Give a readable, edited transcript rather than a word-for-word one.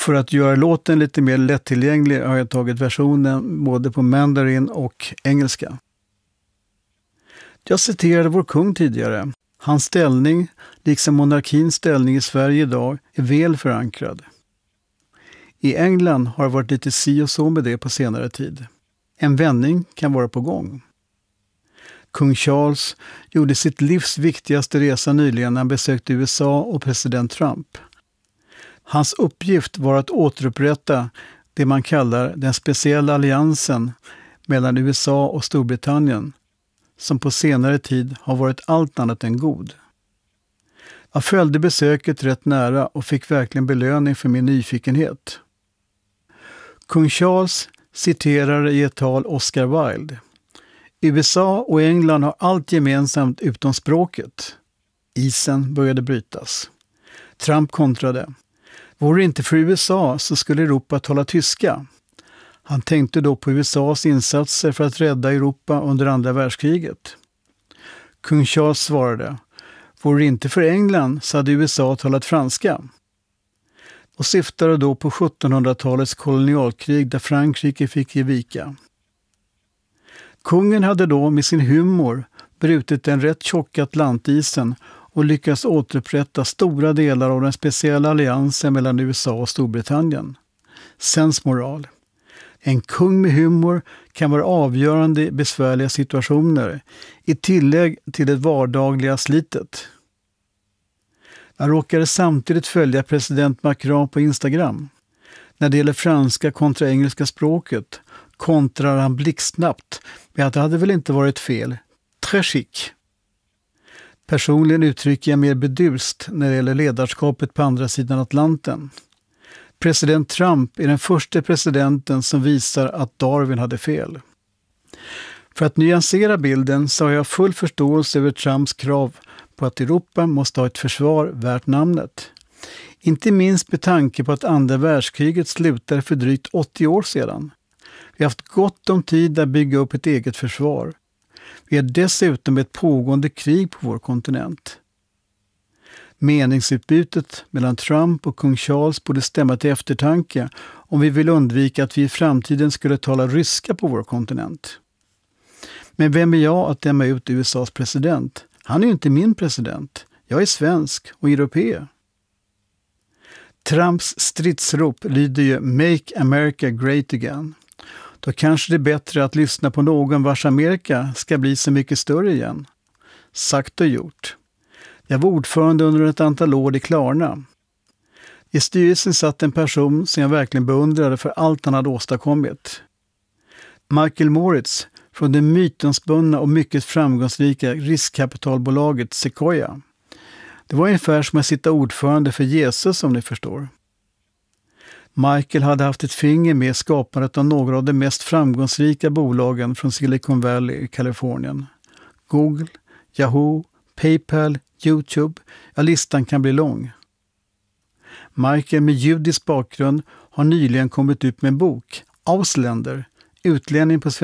För att göra låten lite mer lättillgänglig har jag tagit versionen både på mandarin och engelska. Jag citerade vår kung tidigare. Hans ställning, liksom monarkins ställning i Sverige idag, är väl förankrad. I England har det varit lite si och så med det på senare tid. En vändning kan vara på gång. Kung Charles gjorde sitt livs viktigaste resa nyligen när han besökte USA och president Trump. Hans uppgift var att återupprätta det man kallar den speciella alliansen mellan USA och Storbritannien, som på senare tid har varit allt annat än god. Jag följde besöket rätt nära och fick verkligen belöning för min nyfikenhet. Kung Charles citerar i ett tal Oscar Wilde. USA och England har allt gemensamt utom språket. Isen började brytas. Trump kontrade. Vore det inte för USA så skulle Europa tala tyska. Han tänkte då på USAs insatser för att rädda Europa under andra världskriget. Kung Charles svarade. Vore det inte för England så hade USA talat franska. Och syftade då på 1700-talets kolonialkrig där Frankrike fick ge vika. Kungen hade då med sin humor brutit den rätt tjocka Atlantisen och lyckats återupprätta stora delar av den speciella alliansen mellan USA och Storbritannien. Sensmoral. En kung med humor kan vara avgörande i besvärliga situationer, i tillägg till det vardagliga slitet. Jag råkade samtidigt följa president Macron på Instagram. När det gäller franska kontra engelska språket kontrar han blixtsnabbt med att det hade väl inte varit fel. Très chic. Personligen uttrycker jag mer bedurst när det gäller ledarskapet på andra sidan Atlanten. President Trump är den första presidenten som visar att Darwin hade fel. För att nyansera bilden så har jag full förståelse över Trumps krav på att Europa måste ha ett försvar värt namnet. Inte minst med tanke på att andra världskriget slutade för drygt 80 år sedan. Vi har haft gott om tid att bygga upp ett eget försvar. Vi har dessutom ett pågående krig på vår kontinent. Meningsutbytet mellan Trump och kung Charles borde stämma till eftertanke om vi vill undvika att vi i framtiden skulle tala ryska på vår kontinent. Men vem är jag att döma ut USAs president? Han är ju inte min president. Jag är svensk och europé. Trumps stridsrop lyder ju Make America Great Again. Då kanske det är bättre att lyssna på någon vars Amerika ska bli så mycket större igen. Sagt och gjort. Jag var ordförande under ett antal år i Klarna. I styrelsen satt en person som jag verkligen beundrade för allt han hade åstadkommit. Michael Moritz från det mytomspunna och mycket framgångsrika riskkapitalbolaget Sequoia. Det var ungefär som att sitta ordförande för Jesus, som ni förstår. Michael hade haft ett finger med skapandet av några av de mest framgångsrika bolagen från Silicon Valley i Kalifornien. Google, Yahoo, PayPal, YouTube, ja, listan kan bli lång. Michael med judisk bakgrund har nyligen kommit ut med en bok, Ausländer, utlänning på svenska.